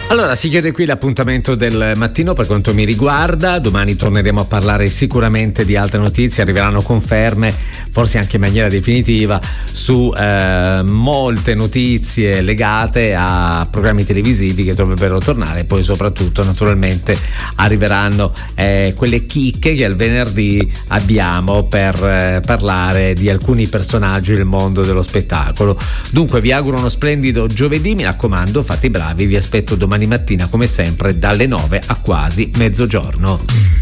Allora si chiude qui l'appuntamento del mattino per quanto mi riguarda. Domani torneremo a parlare sicuramente di altre notizie, arriveranno conferme, forse anche in maniera definitiva, su molte notizie legate a programmi televisivi che dovrebbero tornare. Poi soprattutto naturalmente arriveranno quelle chicche che al venerdì abbiamo per parlare di alcuni personaggi del mondo dello spettacolo. Dunque vi auguro uno splendido giovedì, mi raccomando, fate i bravi, vi aspetto domani mattina come sempre dalle 9 a quasi mezzogiorno.